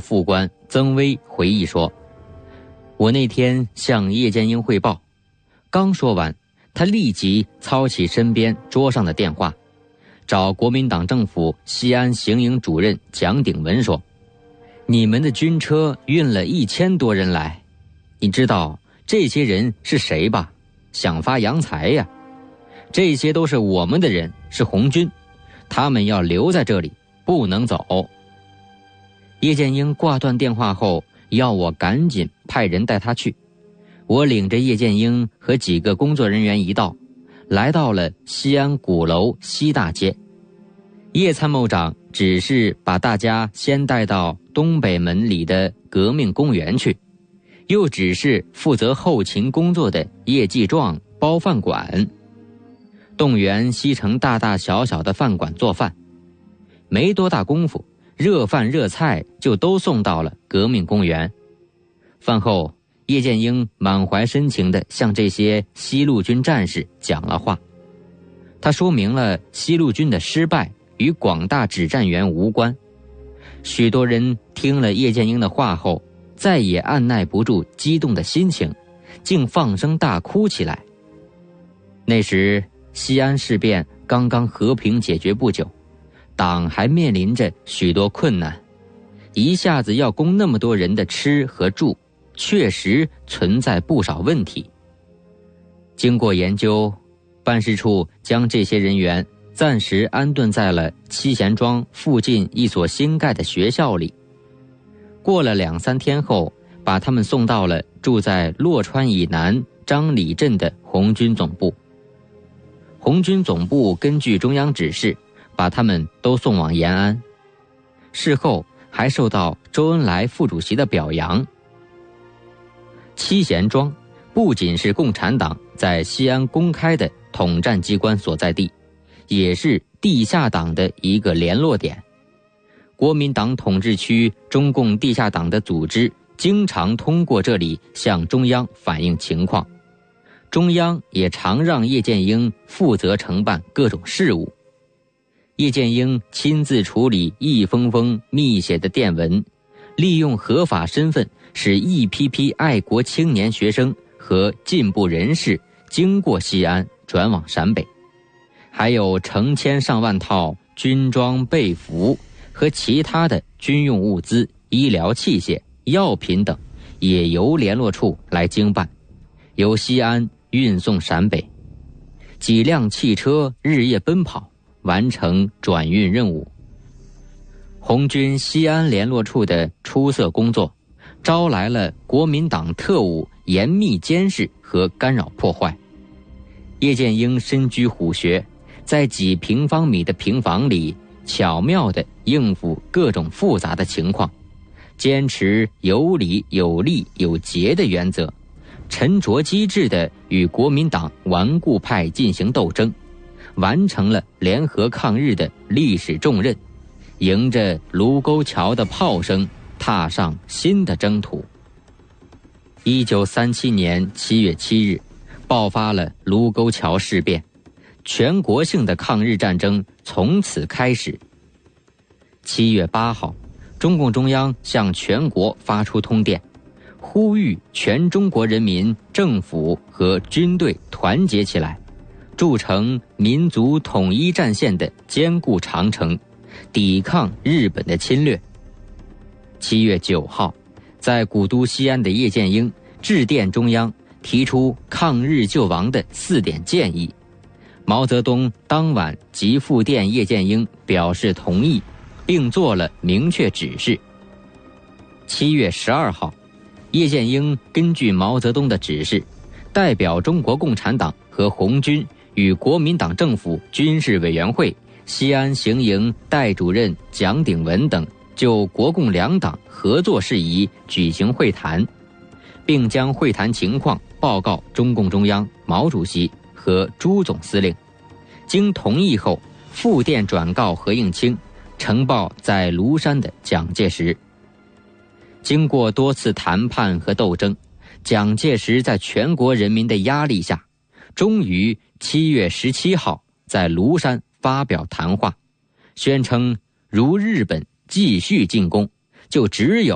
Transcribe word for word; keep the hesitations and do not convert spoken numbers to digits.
副官曾威回忆说，我那天向叶剑英汇报，刚说完，他立即操起身边桌上的电话，找国民党政府西安行营主任蒋鼎文说，你们的军车运了一千多人来，你知道这些人是谁吧？想发洋财呀！这些都是我们的人，是红军，他们要留在这里，不能走。叶剑英挂断电话后，要我赶紧派人带他去。我领着叶剑英和几个工作人员一道，来到了西安鼓楼西大街。叶参谋长只是把大家先带到东北门里的革命公园去，又只是负责后勤工作的叶继壮包饭馆，动员西城大大小小的饭馆做饭。没多大功夫，热饭热菜就都送到了革命公园。饭后，叶剑英满怀深情地向这些西路军战士讲了话。他说明了西路军的失败与广大指战员无关。许多人听了叶剑英的话后，再也按耐不住激动的心情，竟放声大哭起来。那时西安事变刚刚和平解决不久，党还面临着许多困难，一下子要供那么多人的吃和住，确实存在不少问题。经过研究，办事处将这些人员暂时安顿在了七贤庄附近一所新盖的学校里。过了两三天后，把他们送到了住在洛川以南张里镇的红军总部。红军总部根据中央指示，把他们都送往延安。事后还受到周恩来副主席的表扬。七贤庄不仅是共产党在西安公开的统战机关所在地，也是地下党的一个联络点。国民党统治区中共地下党的组织经常通过这里向中央反映情况，中央也常让叶剑英负责承办各种事务。叶剑英亲自处理一封封密写的电文，利用合法身份使一批批爱国青年学生和进步人士经过西安转往陕北，还有成千上万套军装被服和其他的军用物资、医疗器械、药品等也由联络处来经办，由西安运送陕北。几辆汽车日夜奔跑，完成转运任务。红军西安联络处的出色工作，招来了国民党特务严密监视和干扰破坏。叶剑英身居虎穴，在几平方米的平房里巧妙地应付各种复杂的情况，坚持有理有利有节的原则，沉着机智地与国民党顽固派进行斗争，完成了联合抗日的历史重任，迎着卢沟桥的炮声，踏上新的征途。一九三七年七月七日，爆发了卢沟桥事变，全国性的抗日战争从此开始。七月八号，中共中央向全国发出通电，呼吁全中国人民、政府和军队团结起来，筑成民族统一战线的坚固长城，抵抗日本的侵略。七月九号，在古都西安的叶剑英致电中央，提出抗日救亡的四点建议。毛泽东当晚即复电叶剑英表示同意，并做了明确指示。七月十二号，叶剑英根据毛泽东的指示，代表中国共产党和红军与国民党政府军事委员会、西安行营代主任蒋鼎文等就国共两党合作事宜举行会谈，并将会谈情况报告中共中央、毛主席和朱总司令。经同意后，复电转告何应钦，呈报在庐山的蒋介石。经过多次谈判和斗争，蒋介石在全国人民的压力下，终于七月十七号在庐山发表谈话，宣称如日本继续进攻，就只有